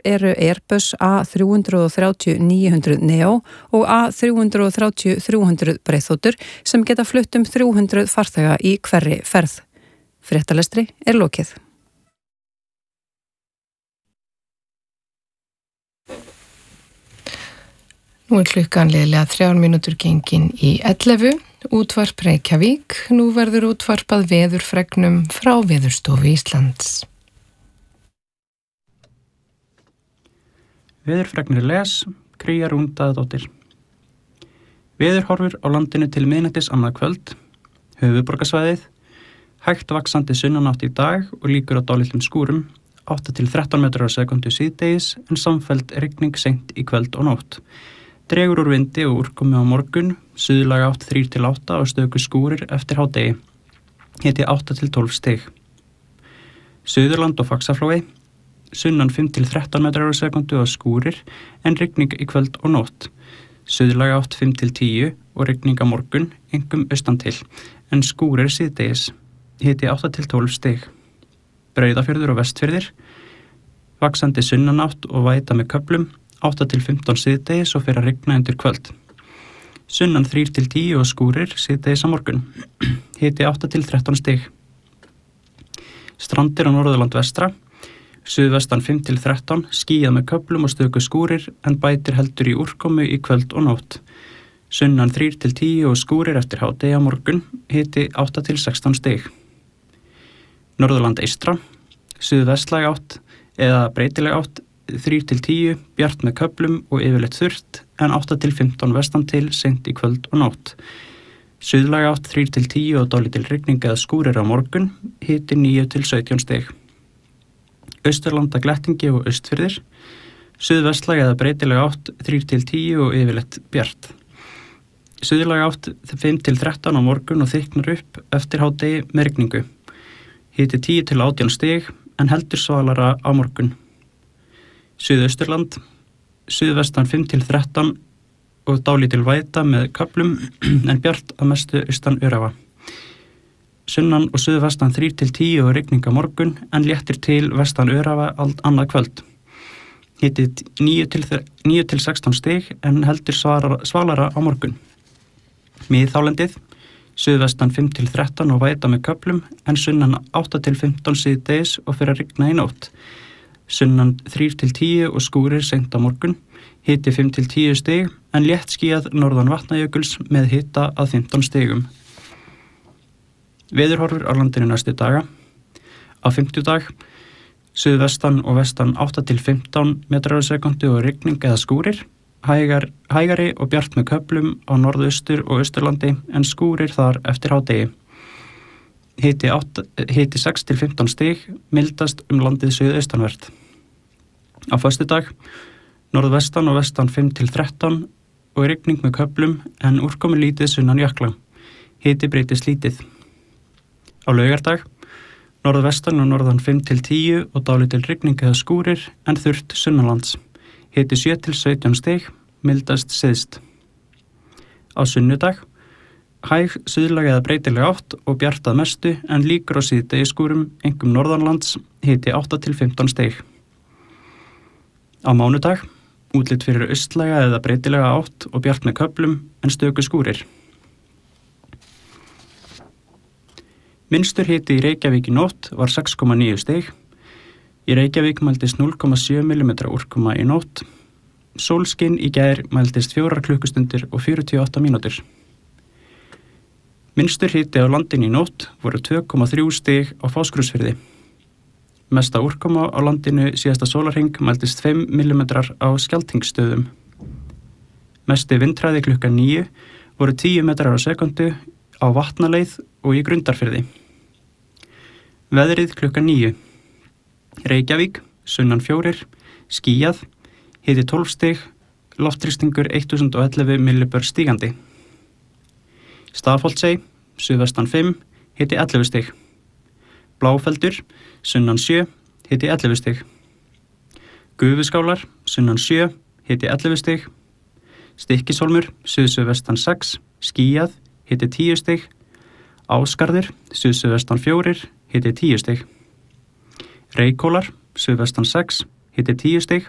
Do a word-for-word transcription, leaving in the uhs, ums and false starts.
eru Airbus A þrjú þrjátíu níu hundruð Neo og A þrjú þrjátíu þrjú hundruð breiðþotur sem geta flutt um þrjú hundruð farþega í hverri ferð. Fréttalestri er lokið. Nú er klukkan liðlega þrjár mínútur gengin í ellefu, útvarp Reykjavík, nú verður útvarpað veðurfregnum frá Veðurstofu Íslands. Veðurfregnir les, Kría Rúndaðadóttir. Veðurhorfur á landinu til miðnættis annað kvöld, höfuðborgarsvæðið, hægt vaxandi sunnanátt í dag og líkur á dálitlum skúrum, átta til þrettán metrar á sekundu síðdegis en samfelld rigning seint í kvöld og nótt. Dregur úr vindi og úrkomi á morgun, suðlæg átt þrír til átta og stöku skúrir eftir hádegi. Hiti átta til tólf stig. Suðurland og Faxaflói, sunnan fimm til þrettán metrar á sekundu og skúrir en rigning í kvöld og nótt. Suðlæg átt fimm til tíu og rigning á morgun, einkum austan til, en skúrir síðdegis. Hiti átta til tólf stig. Breiðafjörður og Vestfjörðir, vaxandi sunnanátt og væta með köflum, átta til fimmtán síðdegis og fer að rigna undir kvöld. Sunnan þrír til tíu og skúrir síðdegis á morgun. Hiti átta til þrettán stig. Strandir á Norðurland vestra, suðvestan fimm til þrettán, skýjað með köflum og stöku skúrir en bætir heldur í úrkomu í kvöld og nótt. Sunnan þrír til tíu og skúrir eftir hádegi á morgun, hiti átta til sextán stig. Norðurland eystra, suðvestlæg átt eða breytileg átt, þrír til tíu, bjart með köflum og yfirleitt þurrt, en átta til fimmtán vestan til, seint í kvöld og nótt. Suðlæg átt þrír til tíu og dálítil rigning eða skúrir á morgun, hiti níu til sautján stig. Austurlanda glettingi og Austfirðir, suðvestlæg eða breytileg átt þrír til tíu og yfirleitt bjart. Suðlæg átt fimm til þrettán á morgun og þykknar upp eftir hádegi með rigningu. Hiti tíu til átján stig, en heldur svalara á morgun. Suðausturland, suðvestan fimm til þrettán og dálítil væta með köflum en bjart að mestu austan örafa. Sunnan og suðvestan þrír til tíu og rigning á morgun en léttir til vestan örafa allt annað kvöld. Hiti níu til sextán stig en heldur svarara, svalara á morgun. Miðhálendið, suðvestan fimm til þrettán og væta með köflum en sunnan átta til fimmtán síðdegis og fer að rigna í nótt. Sunnan þrír til tíu og skúrir seint á morgun, hiti fimm til tíu stig en létt skýjað norðan Vatnajökuls með hita að fimmtán stigum. Veðurhorfur á landinu næstu daga. Á fimmtudag, suðvestan og vestan átta til fimmtán metrar á sekundu og rigning eða skúrir, hægar, hægari og bjart með köflum á norðaustur og austurlandi en skúrir þar eftir hádegi. Hiti, hiti sex til fimmtán stig, mildast um landið suðaustanvert. Á föstudag, norðvestan og vestan fimm til þrettán og rigning með köflum en úrkomi lítið sunnan jökla. Hiti breytist lítið. Á laugardag, norðvestan og norðan fimm til tíu og dálítil rigning eða skúrir en þurrt sunnanlands. Hiti sjö til sautján stig, mildast syðst. Á sunnudag, hæg suðlæg eða breytileg átt og bjart að mestu en líkur á síðdegi skúrum, einkum norðanlands, hiti átta til fimmtán stig. Á mánudag, útlit fyrir austlæga eða breytilega átt og bjart með köflum en stöku skúrir. Minnstur hiti í Reykjavík í nótt var sex komma níu stig. Í Reykjavík mældist núll komma sjö millimetra úrkoma í nótt. Sólskinn í gær mældist fjórar klukkustundir og fjörutíu og átta mínútur. Minnstur hiti á landinu í nótt voru tvö komma þrjú stig á Fáskrúðsfirði. Mesta úrkoma á landinu síðasta sólarhring mældist fimm millimetrar á Skjaldtingsstöðum. Mesti vindhraði klukkan níu voru tíu metrar á sekundu á Vatnaleið og í Grundarfirði. Veðrið klukkan níu. Reykjavík, sunnan fjórir, skýjað, hiti tólf stig, loftþrýstingur þúsund og ellefu millibör stígandi. Stafholtsey, suðvestan fimm, hiti ellefu stig. Bláfeldur, sunnan sjö, hiti ellefu stig. Gufuskálar, sunnan sjö, hiti ellefu stig. Stykkishólmur, suðsuðvestan sex, skýjað, hiti tíu stig. Ásgarður, suðsuðvestan fjórir, hiti tíu stig. Reykhólar, suðvestan sex, hiti tíu stig.